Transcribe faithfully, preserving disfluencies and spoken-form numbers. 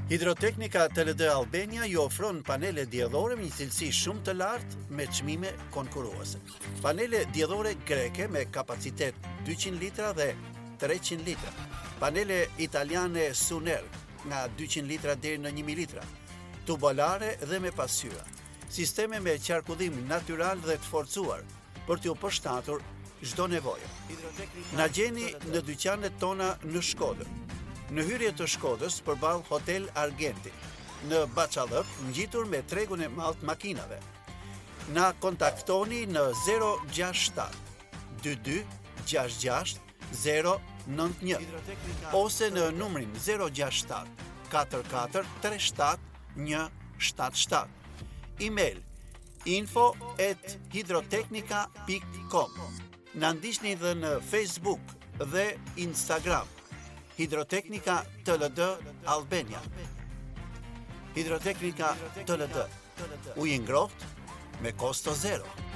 Hidroteknika T L D Albania ju ofron panele diellore me një cilësi shumë të lartë me çmime konkurruese. Panele diellore greke me kapacitet dyqind litra dhe treqind litra. Panele italiane Suner nga dyqind litra deri në një mijë litra. Tubolare dhe me pasqyra. Sisteme me qarkullim natyral dhe të forcuar për t'ju përshtatur çdo nevojë. Na gjeni në dyqanet tona në Shkodër. Në hyrje të Shkodrës përballë Hotel Argenti, në Baçallëp, ngjitur me tregun e madh të makinave. Na kontaktoni në zero gjasht shtat dymbëdhjetë gjashtëdhjetë gjashtëdhjetë zero nëntë një ose në numrin zero gjasht shtat katër katër tre shtat një shtat shtat. Email info at hidroteknika pikë com. Na ndiqni edhe në Facebook dhe Instagram. Hidroteknika T L D Albania. Hidroteknika T L D. Ujë ngrohtë me kosto zero.